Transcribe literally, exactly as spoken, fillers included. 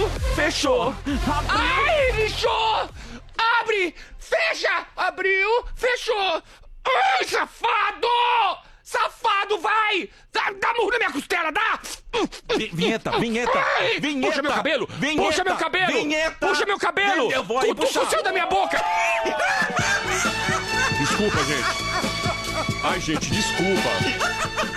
Fechou. Ai, lixou. Abre. Fecha. Abriu. Fechou. Ai, safado. Safado, vai. Dá, dá murro na minha costela, dá. Vi- Vinheta, vinheta, Ai, vinheta. Puxa meu cabelo. Vinheta, Puxa meu cabelo. vinheta. Puxa meu cabelo. Eu vou aí Tu, tu puxar. fugiu da minha boca. Desculpa, gente. Ai, gente, desculpa.